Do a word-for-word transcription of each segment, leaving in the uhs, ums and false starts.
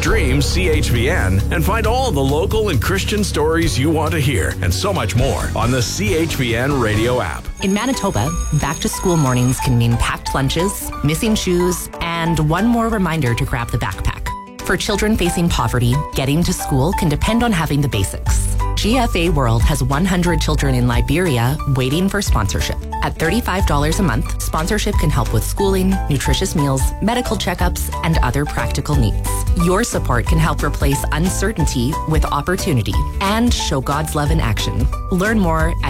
Stream C H V N and find all the local and Christian stories you want to hear and so much more on the C H V N radio app. In Manitoba, back-to-school mornings can mean packed lunches, missing shoes, and one more reminder to grab the backpack. For children facing poverty, getting to school can depend on having the basics. G F A World has one hundred children in Liberia waiting for sponsorship. At thirty-five dollars a month, sponsorship can help with schooling, nutritious meals, medical checkups, and other practical needs. Your support can help replace uncertainty with opportunity and show God's love in action. Learn more at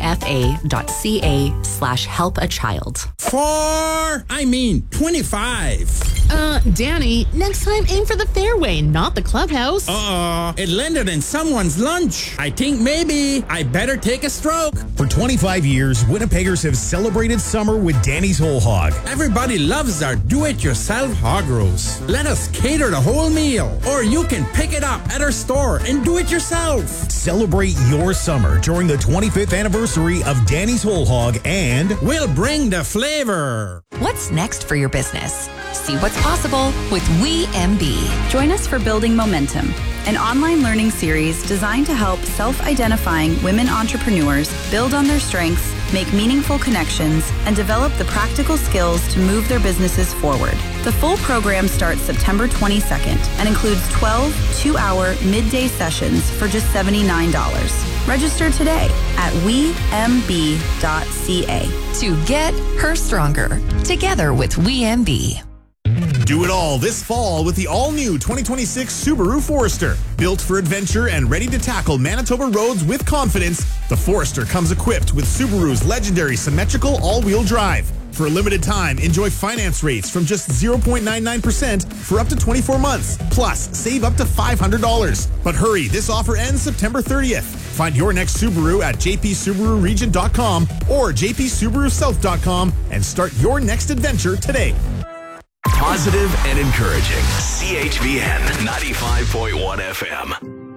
gfa.ca slash help a child. Four, I mean twenty-five. Uh, Danny, next time aim for the fairway, not the clubhouse. Uh-oh, it landed in someone's lunch. I think maybe I better take a stroke. For twenty-five years, Winnipeggers have celebrated summer with Danny's Whole Hog. Everybody loves our do-it-yourself hog roast. Let us cater the whole meal, or you can pick it up at our store and do it yourself. Celebrate your summer during the twenty-fifth anniversary of Danny's Whole Hog, and we'll bring the flavor. What's next for your business? See what's possible with We M B. Join us for Building Momentum, an online learning series designed to help self-identifying women entrepreneurs build on their strengths, make meaningful connections, and develop the practical skills to move their businesses forward. The full program starts September twenty-second and includes twelve two-hour midday sessions for just seventy-nine dollars. Register today at we m b dot c a. To get her stronger, together with We M B. Do it all this fall with the all-new twenty twenty-six Subaru Forester. Built for adventure and ready to tackle Manitoba roads with confidence, the Forester comes equipped with Subaru's legendary symmetrical all-wheel drive. For a limited time, enjoy finance rates from just zero point nine nine percent for up to twenty-four months. Plus, save up to five hundred dollars. But hurry, this offer ends September thirtieth. Find your next Subaru at j p subaru region dot com or j p subaru south dot com and start your next adventure today. Positive and encouraging. C H V N ninety-five point one F M.